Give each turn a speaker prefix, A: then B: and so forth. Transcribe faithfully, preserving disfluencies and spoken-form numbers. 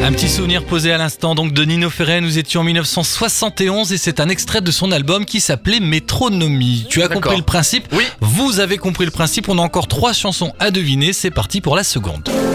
A: Un petit souvenir posé à l'instant donc de Nino Ferrer, nous étions en dix-neuf cent soixante et onze et c'est un extrait de son album qui s'appelait Métronomie. Tu as
B: D'accord.
A: compris le principe ?
B: Oui.
A: Vous avez compris le principe, on a encore trois chansons à deviner, c'est parti pour la seconde.